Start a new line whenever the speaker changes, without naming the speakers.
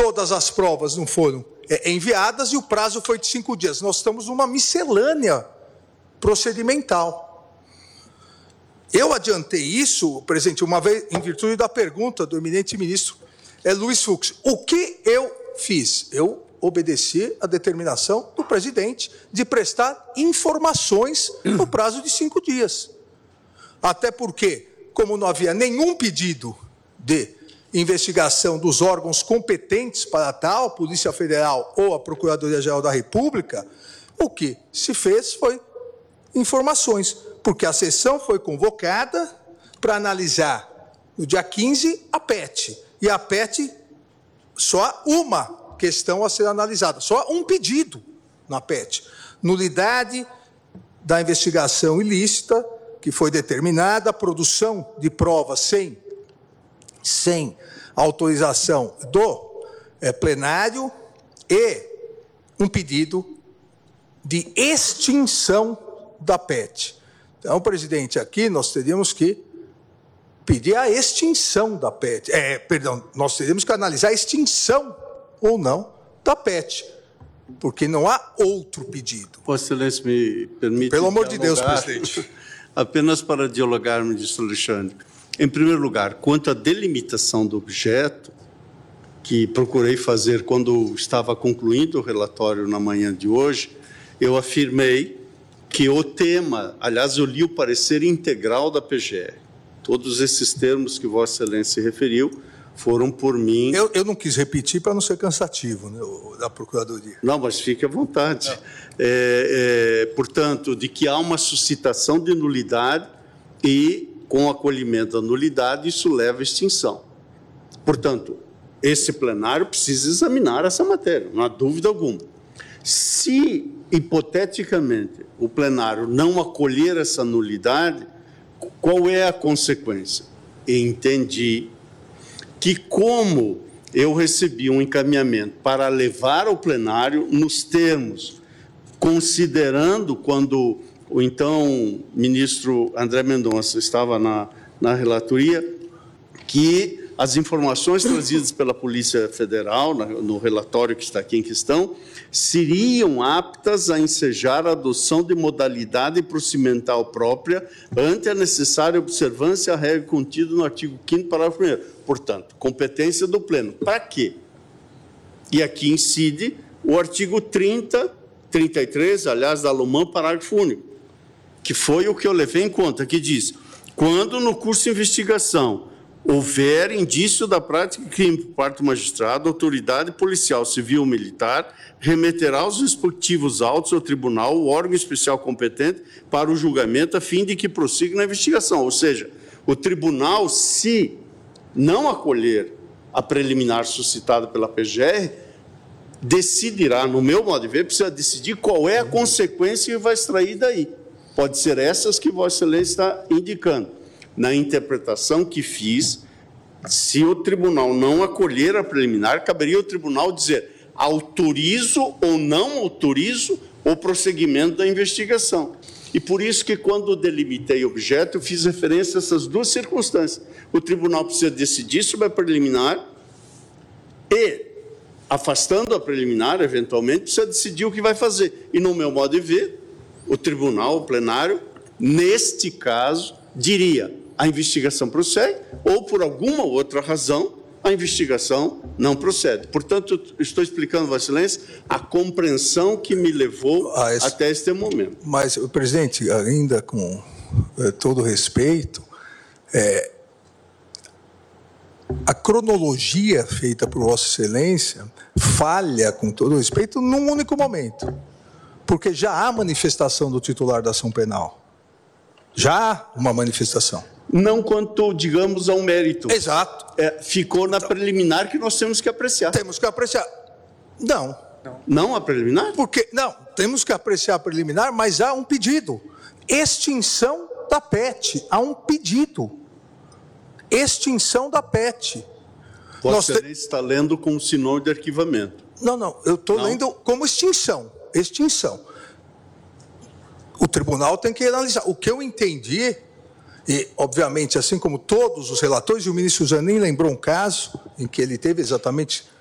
todas as provas não foram enviadas e o prazo foi de 5 dias. Nós estamos numa miscelânea procedimental. Eu adiantei isso, presidente, uma vez, em virtude da pergunta do eminente ministro Luiz Fux. O que eu fiz? Eu obedeci à determinação do presidente de prestar informações no prazo de 5 dias. Até porque, como não havia nenhum pedido de investigação dos órgãos competentes para tal, Polícia Federal ou a Procuradoria-Geral da República, o que se fez foi informações, porque a sessão foi convocada para analisar, no dia 15, a PET. E a PET, só uma questão a ser analisada, só um pedido na PET. Nulidade da investigação ilícita, que foi determinada, a produção de provas sem autorização do plenário e um pedido de extinção da PET. Então, presidente, aqui nós teríamos que pedir a extinção da PET. Nós teríamos que analisar a extinção ou não da PET, porque não há outro pedido.
Vossa Excelência me permite...
Pelo amor de Deus, presidente.
Apenas para dialogar, ministro Alexandre. Em primeiro lugar, quanto à delimitação do objeto, que procurei fazer quando estava concluindo o relatório na manhã de hoje, eu afirmei que o tema, aliás, eu li o parecer integral da PGR. Todos esses termos que Vossa Excelência se referiu foram por mim...
Eu não quis repetir para não ser cansativo, né, da Procuradoria.
Não, mas fique à vontade. Portanto, de que há uma suscitação de nulidade e, com o acolhimento da nulidade, isso leva à extinção. Portanto, esse plenário precisa examinar essa matéria, não há dúvida alguma. Se, hipoteticamente, o plenário não acolher essa nulidade, qual é a consequência? Entendi que, como eu recebi um encaminhamento para levar ao plenário nos termos, considerando quando o então ministro André Mendonça estava na relatoria, que as informações trazidas pela Polícia Federal, no relatório que está aqui em questão, seriam aptas a ensejar a adoção de modalidade procedimental própria ante a necessária observância à regra contida no artigo 5º, parágrafo 1º. Portanto, competência do Pleno. Para quê? E aqui incide o artigo 33, aliás, da LOMAN, parágrafo único, que foi o que eu levei em conta, que diz: quando no curso de investigação houver indício da prática de crime por parte do magistrado, a autoridade policial, civil ou militar remeterá os respectivos autos ao tribunal, o órgão especial competente, para o julgamento, a fim de que prossiga na investigação. Ou seja, o tribunal, se não acolher a preliminar suscitada pela PGR, decidirá, no meu modo de ver, precisa decidir qual é a consequência que vai extrair daí. Pode ser essas que Vossa Excelência está indicando. Na interpretação que fiz, se o tribunal não acolher a preliminar, caberia ao tribunal dizer: autorizo ou não autorizo o prosseguimento da investigação. E por isso que, quando delimitei o objeto, eu fiz referência a essas duas circunstâncias. O tribunal precisa decidir sobre a preliminar e, afastando a preliminar, eventualmente, precisa decidir o que vai fazer. E, no meu modo de ver, o tribunal, o plenário, neste caso, diria: a investigação prossegue, ou, por alguma outra razão, a investigação não procede. Portanto, estou explicando, Vossa Excelência, a compreensão que me levou até este momento.
Mas, presidente, ainda com todo respeito, a cronologia feita por Vossa Excelência falha, com todo respeito, num único momento, porque já há manifestação do titular da ação penal. Já há uma manifestação.
Não quanto, digamos, ao mérito.
Exato.
Ficou na preliminar que nós temos que apreciar.
Temos que apreciar. Não.
Não a preliminar?
Porque, não, temos que apreciar a preliminar, mas há um pedido. Extinção da PET. Há um pedido. Extinção da PET.
Vossa Excelência está lendo com o sinônimo de arquivamento.
Não, eu estou lendo como extinção. Extinção. O tribunal tem que analisar. O que eu entendi, e obviamente, assim como todos os relatores, e o ministro Zanin lembrou um caso em que ele teve exatamente